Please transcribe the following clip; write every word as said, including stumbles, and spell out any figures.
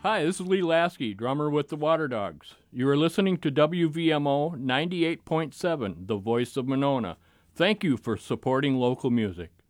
Hi, this is Lee Lasky, drummer with the Water Dogs. You are listening to W V M O ninety-eight point seven, the voice of Monona. Thank you for supporting local music.